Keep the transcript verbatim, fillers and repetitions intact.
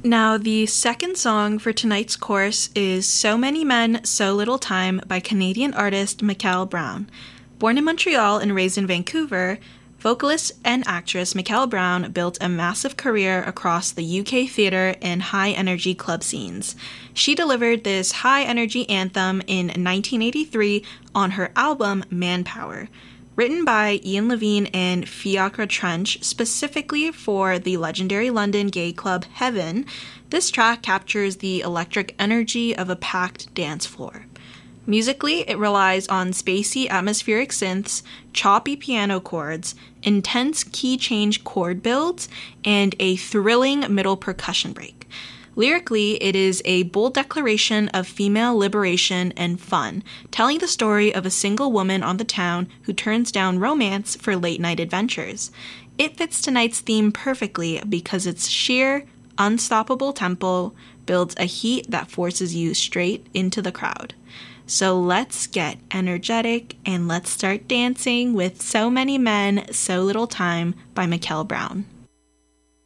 Now, the second song for tonight's course is So Many Men, So Little Time by Canadian artist Michelle Brown. Born in Montreal and raised in Vancouver, vocalist and actress Michelle Brown built a massive career across the U K theater and high-energy club scenes. She delivered this high-energy anthem in nineteen eighty-three on her album Manpower. Written by Ian Levine and Fiacre Trench specifically for the legendary London gay club Heaven, this track captures the electric energy of a packed dance floor. Musically, it relies on spacey atmospheric synths, choppy piano chords, intense key change chord builds, and a thrilling middle percussion break. Lyrically, it is a bold declaration of female liberation and fun, telling the story of a single woman on the town who turns down romance for late-night adventures. It fits tonight's theme perfectly because its sheer, unstoppable tempo builds a heat that forces you straight into the crowd. So let's get energetic and let's start dancing with So Many Men, So Little Time by Michelle Brown.